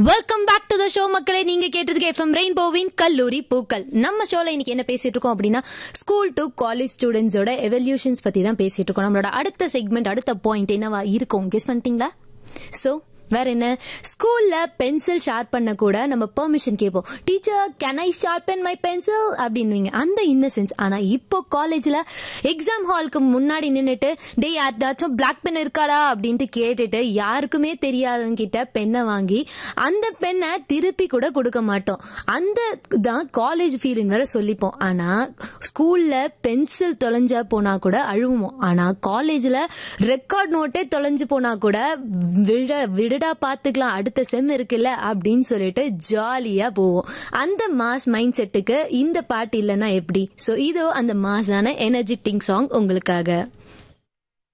Welcome back to the show மக்களே. நீங்க கேட்டதுக்கு எஃப்எம் ரெயின்போவின் கல்லூரி பூக்கள். நம்ம ஷோல இன்னைக்கு என்ன பேசிட்டு இருக்கோம் அப்படின்னா, ஸ்கூல் டு காலேஜ் ஸ்டூடெண்ட்ஸோட எவல்யூஷன்ஸ் பத்தி தான் பேசிட்டு இருக்கோம். நம்மளோட அடுத்த செக்மெண்ட், அடுத்த பாயிண்ட் என்னவா இருக்கும் கெஸ் பண்ணிட்டீங்களா? சோ வேற என்ன, ஸ்கூல்ல பென்சில் ஷார்ப் பண்ண கூட நம்ம பெர்மிஷன் கேட்போம். Teacher, can I sharpen my pencil அப்படின்னுவீங்க. அந்த இன்னசென்ஸ். ஆனா இப்போ காலேஜ்ல எக்ஸாம் ஹாலுக்கு முன்னாடி நின்னுட்டு, டே யாராச்சும் பிளாக் பென் இருக்காடா அப்படின்ட்டு கேட்டுட்டு யாருக்குமே தெரியாதவங்க கிட்ட பெண்ணை வாங்கி அந்த பெண்ணை திருப்பி கூட கொடுக்க மாட்டோம். அந்த தான் காலேஜ் ஃபீலிங் வேற சொல்லிப்போம். ஆனா ஸ்கூல்ல பென்சில் தொலைஞ்சா போனா கூட அழுவோம். ஆனா காலேஜ்ல ரெக்கார்ட் நோட்டே தொலைஞ்சு போனா கூட விடடா பாத்துக்கலாம், அடுத்த செம் இருக்குல்ல அப்படின்னு சொல்லிட்டு ஜாலியா போவோம். அந்த மாஸ் மைண்ட் செட்டுக்கு இந்த பாட்டு இல்லைன்னா எப்படி? சோ இதோ அந்த மாஸான எனர்ஜெட்டிக் சாங் உங்களுக்காக.